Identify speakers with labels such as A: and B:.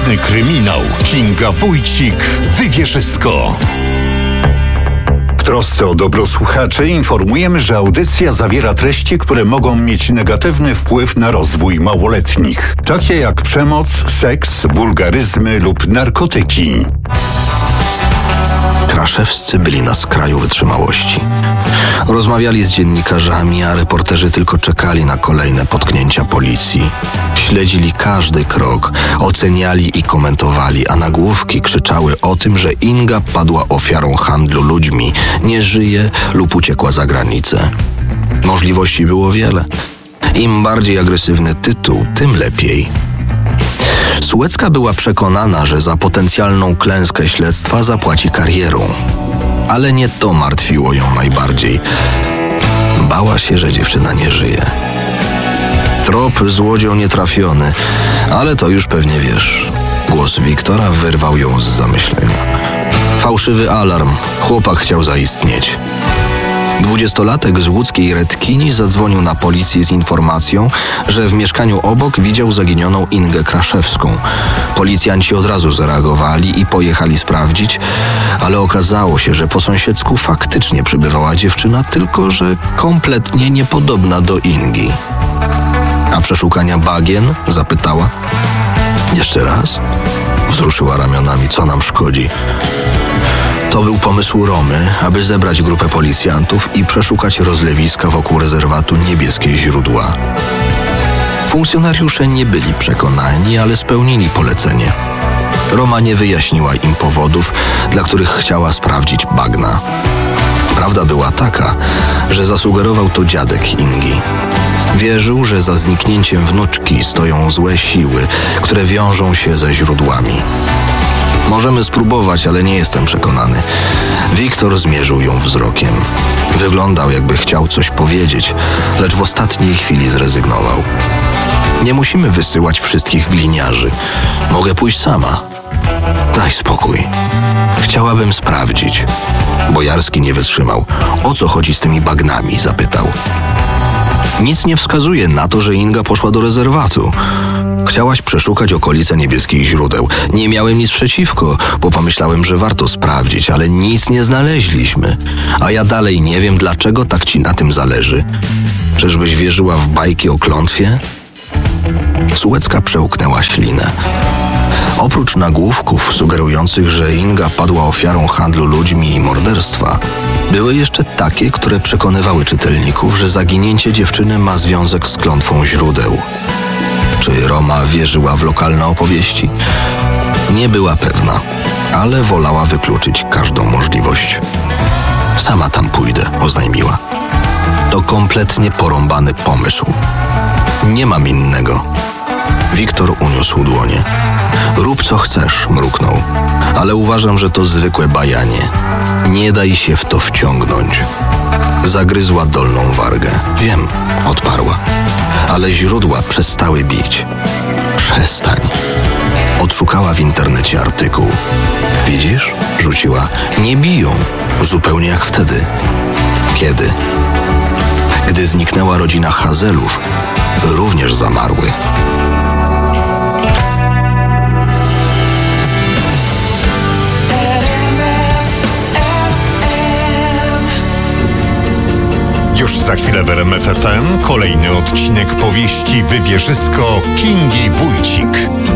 A: Nocny kryminał. Kinga Wójcik, Wywierzysko. W trosce o dobro słuchaczy informujemy, że audycja zawiera treści, które mogą mieć negatywny wpływ na rozwój małoletnich. Takie jak przemoc, seks, wulgaryzmy lub narkotyki.
B: Kraszewscy byli na skraju wytrzymałości. Rozmawiali z dziennikarzami, a reporterzy tylko czekali na kolejne potknięcia policji. Śledzili każdy krok, oceniali i komentowali, a nagłówki krzyczały o tym, że Inga padła ofiarą handlu ludźmi, nie żyje lub uciekła za granicę. Możliwości było wiele. Im bardziej agresywny tytuł, tym lepiej. Sułecka była przekonana, że za potencjalną klęskę śledztwa zapłaci karierą. Ale nie to martwiło ją najbardziej. Bała się, że dziewczyna nie żyje. Trop złodzią nietrafiony, ale to już pewnie wiesz. Głos Wiktora wyrwał ją z zamyślenia. Fałszywy alarm. Chłopak chciał zaistnieć. 20-latek z łódzkiej Redkini zadzwonił na policję z informacją, że w mieszkaniu obok widział zaginioną Ingę Kraszewską. Policjanci od razu zareagowali i pojechali sprawdzić, ale okazało się, że po sąsiedzku faktycznie przybywała dziewczyna, tylko że kompletnie niepodobna do Ingi. A przeszukania bagien? Zapytała. Jeszcze raz? Wzruszyła ramionami, co nam szkodzi. To był pomysł Romy, aby zebrać grupę policjantów i przeszukać rozlewiska wokół rezerwatu Niebieskie Źródła. Funkcjonariusze nie byli przekonani, ale spełnili polecenie. Roma nie wyjaśniła im powodów, dla których chciała sprawdzić bagna. Prawda była taka, że zasugerował to dziadek Ingi. Wierzył, że za zniknięciem wnuczki stoją złe siły, które wiążą się ze źródłami. Możemy spróbować, ale nie jestem przekonany. Wiktor zmierzył ją wzrokiem. Wyglądał, jakby chciał coś powiedzieć, lecz w ostatniej chwili zrezygnował. Nie musimy wysyłać wszystkich gliniarzy. Mogę pójść sama. Daj spokój. Chciałabym sprawdzić. Bojarski nie wytrzymał. O co chodzi z tymi bagnami? Zapytał. Nic nie wskazuje na to, że Inga poszła do rezerwatu. Chciałaś przeszukać okolice Niebieskich Źródeł. Nie miałem nic przeciwko, bo pomyślałem, że warto sprawdzić, ale nic nie znaleźliśmy. A ja dalej nie wiem, dlaczego tak ci na tym zależy. Czyżbyś wierzyła w bajki o klątwie? Sułecka przełknęła ślinę. Oprócz nagłówków sugerujących, że Inga padła ofiarą handlu ludźmi i morderstwa, były jeszcze takie, które przekonywały czytelników, że zaginięcie dziewczyny ma związek z klątwą źródeł. Czy Roma wierzyła w lokalne opowieści? Nie była pewna, ale wolała wykluczyć każdą możliwość. Sama tam pójdę, oznajmiła. To kompletnie porąbany pomysł. Nie mam innego. Wiktor uniósł dłonie. Rób co chcesz, mruknął. Ale uważam, że to zwykłe bajanie. Nie daj się w to wciągnąć. Zagryzła dolną wargę. Wiem, odparła. Ale źródła przestały bić. Przestań. Odszukała w internecie artykuł. Widzisz? Rzuciła. Nie biją. Zupełnie jak wtedy. Kiedy? Gdy zniknęła rodzina Hazelów, również zamarły.
A: Już za chwilę w RMF FM kolejny odcinek powieści Wywierzysko Kingi Wójcik.